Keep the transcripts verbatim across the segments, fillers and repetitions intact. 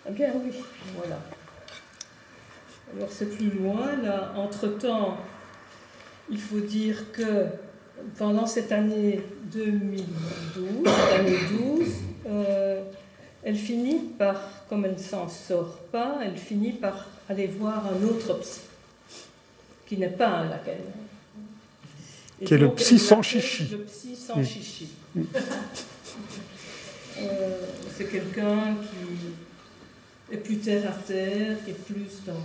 Eh bien oui, voilà. Alors c'est plus loin, là, entre-temps, il faut dire que pendant cette année deux mille douze, cette année douze, euh, elle finit par, comme elle ne s'en sort pas, elle finit par aller voir un autre psy, qui n'est pas un laquelle. Et qui est donc, le psy sans l'appelle chichi. Le psy sans Mmh. chichi. euh, c'est quelqu'un qui est plus terre à terre, qui est plus dans...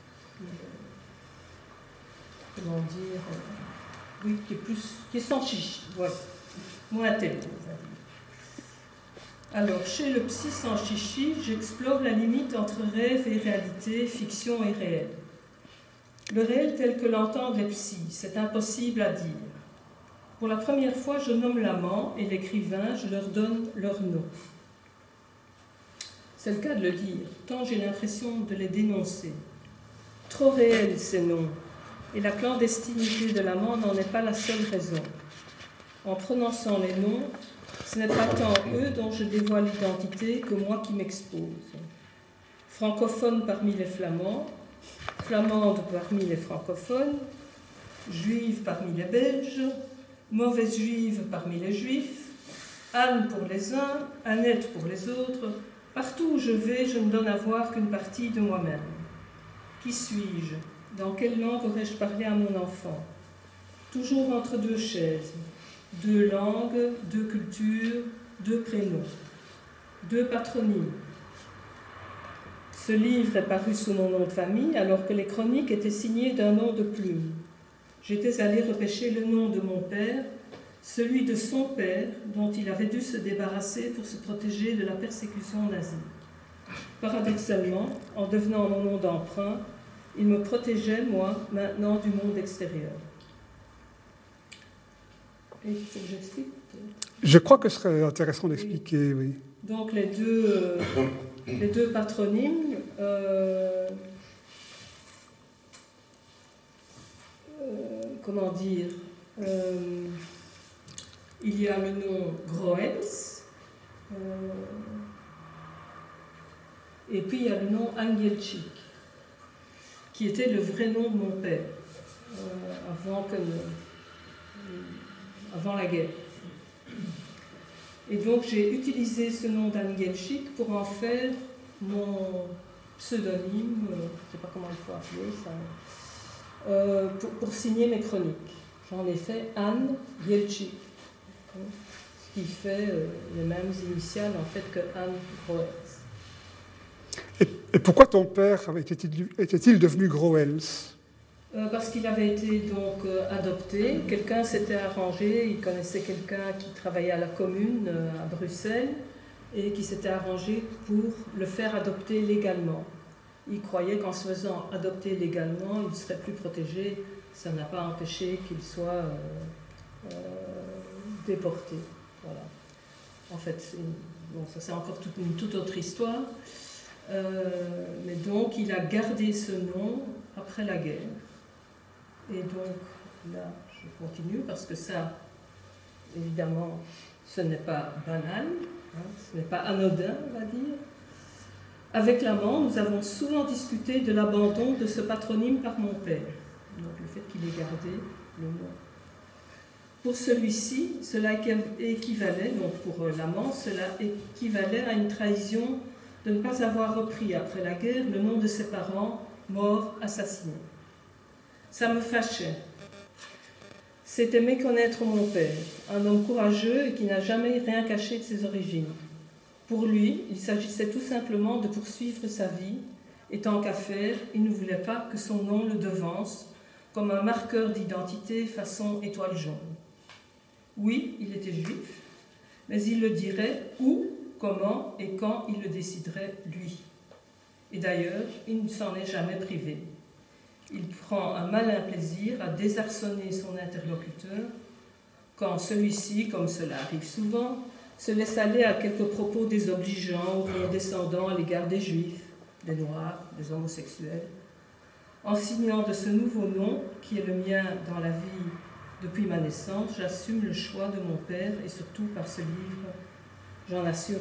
Comment dire euh, Oui, qui est plus... qui est sans chichi, voilà. Moins tel, on va dire. Alors, chez le psy sans chichi, j'explore la limite entre rêve et réalité, fiction et réel. Le réel tel que l'entendent les psys, c'est impossible à dire. Pour la première fois, je nomme l'amant et l'écrivain, je leur donne leur nom. C'est le cas de le dire, tant j'ai l'impression de les dénoncer. Trop réels ces noms, et la clandestinité de l'amant n'en est pas la seule raison. En prononçant les noms, ce n'est pas tant eux dont je dévoile l'identité que moi qui m'expose. Francophone parmi les flamands, flamande parmi les francophones, juive parmi les belges, mauvaise juive parmi les juifs, Anne pour les uns, Annette pour les autres, partout où je vais, je ne donne à voir qu'une partie de moi-même. Qui suis-je? Dans quelle langue aurais-je parlé à mon enfant? Toujours entre deux chaises, deux langues, deux cultures, deux prénoms, deux patronymes. Ce livre est paru sous mon nom de famille alors que les chroniques étaient signées d'un nom de plume. J'étais allée repêcher le nom de mon père, celui de son père, dont il avait dû se débarrasser pour se protéger de la persécution nazie. Paradoxalement, en devenant mon nom d'emprunt, il me protégeait, moi, maintenant, du monde extérieur. Et il faut que j'explique peut-être. Je crois que ce serait intéressant d'expliquer, oui. Donc les deux, euh, les deux patronymes, euh, euh, comment dire, euh, il y a le nom Groels, euh, et puis il y a le nom Angelchik, qui était le vrai nom de mon père, euh, avant, que, euh, avant la guerre. Et donc j'ai utilisé ce nom d'Angelchik pour en faire mon pseudonyme, euh, je ne sais pas comment il faut appeler ça, euh, pour, pour signer mes chroniques. J'en ai fait Anne Gelchik, ce qui fait euh, les mêmes initiales en fait que Anne Groels. Et, et pourquoi ton père était-il, était-il devenu Groels? Euh, parce qu'il avait été donc euh, adopté, quelqu'un s'était arrangé, il connaissait quelqu'un qui travaillait à la commune euh, à Bruxelles et qui s'était arrangé pour le faire adopter légalement. Il croyait qu'en se faisant adopter légalement, il serait plus protégé, ça n'a pas empêché qu'il soit euh, euh, déporté. Voilà. En fait, c'est une, bon, ça c'est encore toute, une toute autre histoire, euh, mais donc il a gardé ce nom après la guerre. Et donc, là, je continue parce que ça, évidemment, ce n'est pas banal, hein, ce n'est pas anodin, on va dire. Avec l'amant, nous avons souvent discuté de l'abandon de ce patronyme par mon père, donc le fait qu'il ait gardé le nom. Pour celui-ci, cela équivalait, donc pour l'amant, cela équivalait à une trahison de ne pas avoir repris après la guerre le nom de ses parents, morts, assassinés. Ça me fâchait. C'était méconnaître mon père, un homme courageux et qui n'a jamais rien caché de ses origines. Pour lui, il s'agissait tout simplement de poursuivre sa vie, et tant qu'à faire, il ne voulait pas que son nom le devance, comme un marqueur d'identité façon étoile jaune. Oui, il était juif, mais il le dirait où, comment et quand il le déciderait lui. Et d'ailleurs, il ne s'en est jamais privé. Il prend un malin plaisir à désarçonner son interlocuteur quand celui-ci, comme cela arrive souvent, se laisse aller à quelques propos désobligeants ou condescendants à l'égard des juifs, des noirs, des homosexuels. En signant de ce nouveau nom, qui est le mien dans la vie depuis ma naissance, j'assume le choix de mon père et surtout par ce livre, j'en assure